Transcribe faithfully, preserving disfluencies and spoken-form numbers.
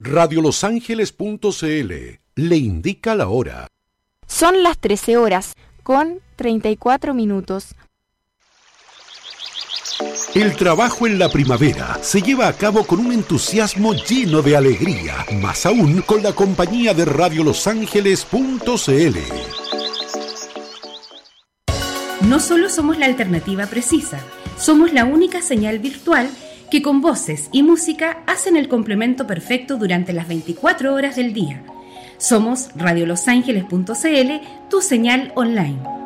radio los ángeles punto c l le indica la hora. Son las trece horas con treinta y cuatro minutos. El trabajo en la primavera se lleva a cabo con un entusiasmo lleno de alegría, más aún con la compañía de radio los ángeles punto c l. No solo somos la alternativa precisa, somos la única señal virtual que con voces y música hacen el complemento perfecto durante las veinticuatro horas del día. Somos radio los ángeles punto c l, tu señal online.